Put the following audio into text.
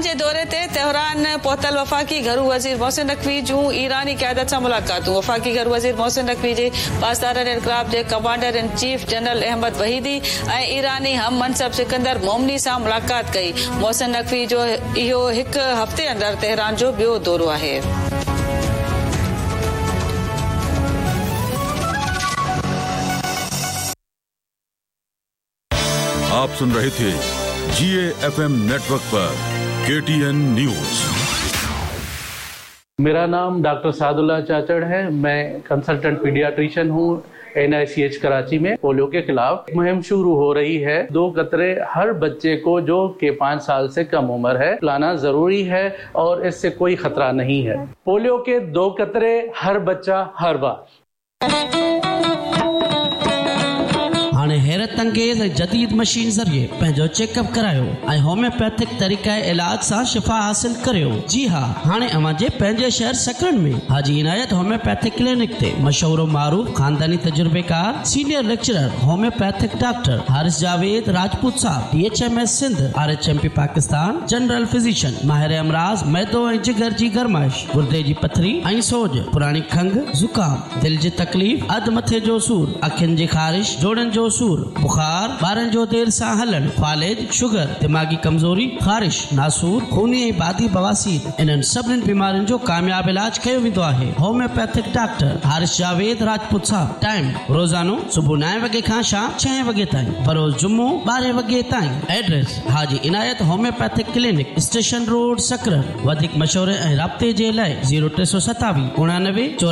जे दौरे ते तेहरान पहुतल वफ़ाक़ी घरू वज़ीर मोहसिन नक़वी जूं ईरानी क़यादत सां मुलाक़ातूं। वफ़ाक़ी घरू वज़ीर मोहसिन नक़वी जे पासदारनि aircraft J commander in chief general Ahmad वहीदी ऐं ईरानी हम मनसब सिकंदर मोमनी सां मुलाक़ात कई। मोहसिन नक़वी जो इहो हिकु हफ़्ते अंदरि तेहरान जो ॿियो दौरो आहे। आप सुन रहे थे GAFM नेटवर्क पर KTN न्यूज। मेरा नाम डॉक्टर सादुल्ला चाचड़ है। मैं कंसल्टेंट पीडियाट्रिशियन हूँ। NICH कराची में पोलियो के खिलाफ मुहिम शुरू हो रही है। 2 कतरे हर बच्चे को जो कि 5 साल से कम उम्र है पिलाना जरूरी है और इससे कोई खतरा नहीं है। पोलियो के 2 कतरे हर बच्चा हर बार। हाणे हैरत अंगेज़ जदीद मशीन ज़रिए पंहिंजो चेकअप करायो ऐं होम्योपैथिक तरीक़े इलाज सां शिफ़ा हासिल करियो। जी हाँ, हाणे अवां जे पंहिंजे शहर सकरन में हाजी इनायत होम्योपैथिक क्लिनिक ते मशहूर मारूफ खानदानी तजुर्बेकार senior lecturer homeopathic doctor Haris Javed Rajput साहब DHMS Sindh RHMP Pakistan general physician माहिर अमराज मैदो ऐं जिगर जी गरमाइश गुर्दे जी पथरी ऐं सोज पुरानी खंघ ज़ुकाम दिल जी तकलीफ़ अध मथे जो सूर अखियुनि जी ख़ारिश जोड़नि जो सूर बुखार ॿारनि जो देर सां हलण फालिज शुगर दिमागी कमज़ोरी ख़ारिश नासूर खूनी ऐं बादी बवासीर इन्हनि सभिनी बीमारियुनि जो कामयाब इलाज कयो वेंदो आहे। होम्योपैथिक डॉक्टर हारिस जावेद राजपूत साहब। टाइम रोज़ानो सुबुह 9 वॻे खां शाम 6 वॻे ताईं, बरोज़ जुम्मो 12 वॻे ताईं। एड्रेस हाजी इनायत होम्योपैथिक क्लिनिक स्टेशन रोड सकरन। वधीक मशवरे ऐं राब्ते जे लाइ 0327 99